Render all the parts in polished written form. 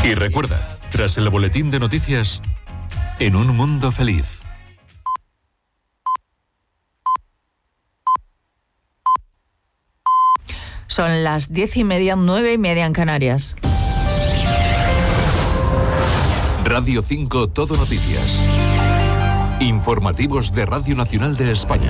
Y recuerda, tras el boletín de noticias, En un mundo feliz. Son las 10:30, 9:30 en Canarias. Radio 5 Todo Noticias. Informativos de Radio Nacional de España.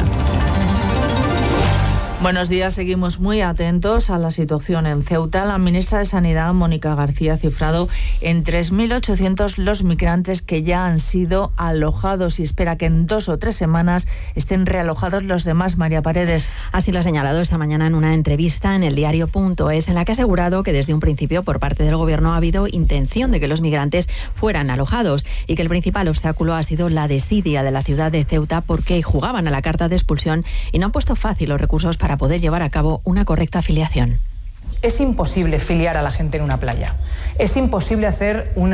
Buenos días, seguimos muy atentos a la situación en Ceuta. La ministra de Sanidad, Mónica García, ha cifrado en 3.800 los migrantes que ya han sido alojados y espera que en 2 o 3 semanas estén realojados los demás. María Paredes. Así lo ha señalado esta mañana en una entrevista en el diario.es, en la que ha asegurado que desde un principio por parte del Gobierno ha habido intención de que los migrantes fueran alojados y que el principal obstáculo ha sido la desidia de la ciudad de Ceuta, porque jugaban a la carta de expulsión y no han puesto fácil los recursos para poder llevar a cabo una correcta filiación. Es imposible filiar a la gente en una playa. Es imposible hacer un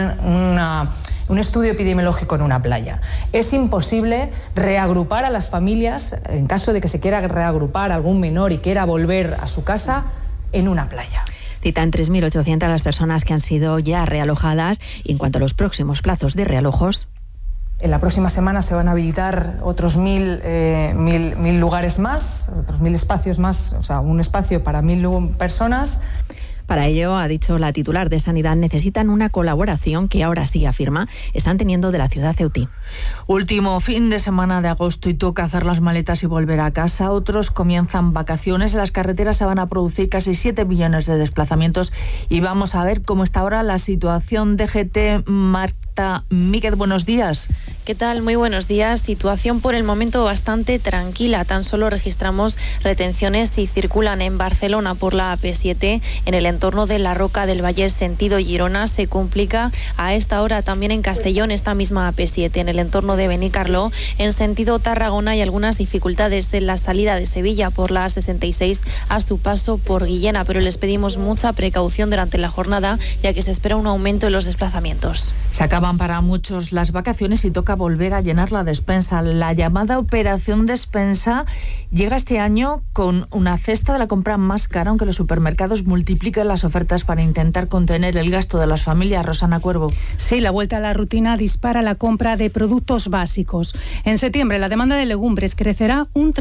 estudio epidemiológico en una playa. Es imposible reagrupar a las familias, en caso de que se quiera reagrupar algún menor y quiera volver a su casa, en una playa. Citan 3.800 las personas que han sido ya realojadas, y en cuanto a los próximos plazos de realojos, en la próxima semana se van a habilitar otros 1.000 lugares más, otros 1.000 espacios más, o sea, un espacio para 1.000 personas. Para ello, ha dicho la titular de Sanidad, necesitan una colaboración que ahora sí, afirma, están teniendo de la ciudad ceutí. Último fin de semana de agosto y toca hacer las maletas y volver a casa. Otros comienzan vacaciones. En las carreteras se van a producir casi 7 millones de desplazamientos y vamos a ver cómo está ahora la situación. DGT, Marta Míguez, buenos días. ¿Qué tal? Muy buenos días. Situación por el momento bastante tranquila. Tan solo registramos retenciones si circulan en Barcelona por la AP7, en el entorno de la Roca del Vallès sentido Girona. Se complica a esta hora también en Castellón esta misma AP7, en el entorno de Benicarló. En sentido Tarragona hay algunas dificultades en la salida de Sevilla por la A66 a su paso por Guillena, pero les pedimos mucha precaución durante la jornada, ya que se espera un aumento en los desplazamientos. Se acaban para muchos las vacaciones y toca volver a llenar la despensa. La llamada Operación Despensa llega este año con una cesta de la compra más cara, aunque los supermercados multiplican las ofertas para intentar contener el gasto de las familias. Rosana Cuervo. Sí, la vuelta a la rutina dispara la compra de productos básicos. En septiembre la demanda de legumbres crecerá un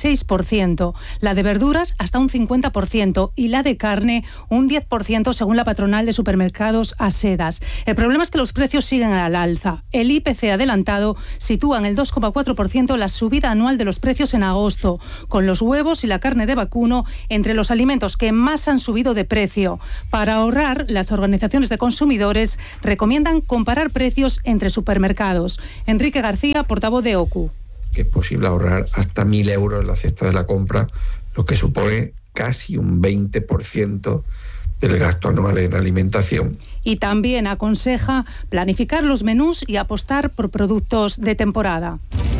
36%, la de verduras hasta un 50% y la de carne un 10% según la patronal de supermercados Asedas. El problema es que los precios siguen al alza. El IPC adelantado sitúa en el 2,4% la subida anual de los precios en agosto, con los huevos y la carne de vacuno entre los alimentos que más han subido de precio. Para ahorrar, las organizaciones de consumidores recomiendan comparar precios entre supermercados. Enrique García, portavoz de OCU. Que es posible ahorrar hasta 1.000 euros en la cesta de la compra, lo que supone casi un 20% del gasto anual en alimentación. Y también aconseja planificar los menús y apostar por productos de temporada.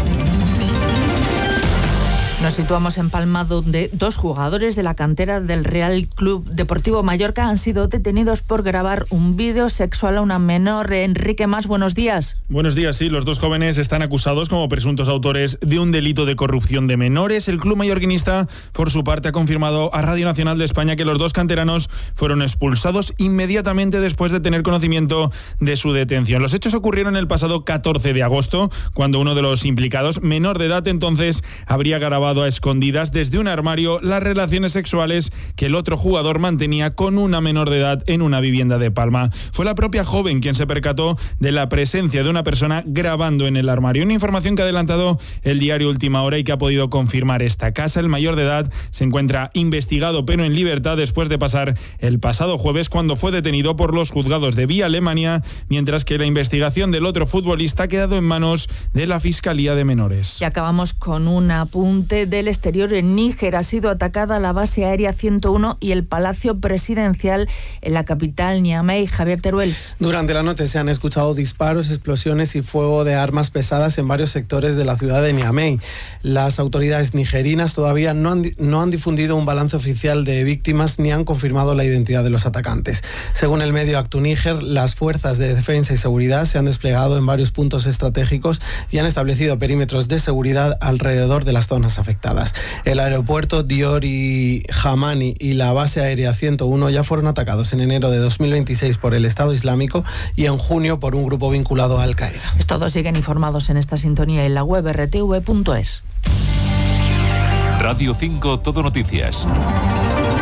Nos situamos en Palma, donde 2 jugadores de la cantera del Real Club Deportivo Mallorca han sido detenidos por grabar un vídeo sexual a una menor. Enrique Mas, buenos días. Buenos días, sí. Los 2 jóvenes están acusados como presuntos autores de un delito de corrupción de menores. El club mallorquinista, por su parte, ha confirmado a Radio Nacional de España que los 2 canteranos fueron expulsados inmediatamente después de tener conocimiento de su detención. Los hechos ocurrieron el pasado 14 de agosto, cuando uno de los implicados, menor de edad entonces, habría grabado a escondidas desde un armario las relaciones sexuales que el otro jugador mantenía con una menor de edad en una vivienda de Palma. Fue la propia joven quien se percató de la presencia de una persona grabando en el armario. Una información que ha adelantado el diario Última Hora y que ha podido confirmar esta casa. El mayor de edad se encuentra investigado pero en libertad después de pasar el pasado jueves cuando fue detenido por los juzgados de Vía Alemania, mientras que la investigación del otro futbolista ha quedado en manos de la Fiscalía de Menores. Y acabamos con un apunte del exterior. En Níger ha sido atacada la base aérea 101 y el Palacio Presidencial en la capital, Niamey. Javier Teruel. Durante la noche se han escuchado disparos, explosiones y fuego de armas pesadas en varios sectores de la ciudad de Niamey. Las autoridades nigerinas todavía no han difundido un balance oficial de víctimas ni han confirmado la identidad de los atacantes. Según el medio Actuníger, las fuerzas de defensa y seguridad se han desplegado en varios puntos estratégicos y han establecido perímetros de seguridad alrededor de las zonas afectadas. afectadas. El aeropuerto Diori Hamani y la base aérea 101 ya fueron atacados en enero de 2026 por el Estado Islámico y en junio por un grupo vinculado a Al-Qaeda. Todos siguen informados en esta sintonía en la web rtv.es. Radio 5 Todo Noticias.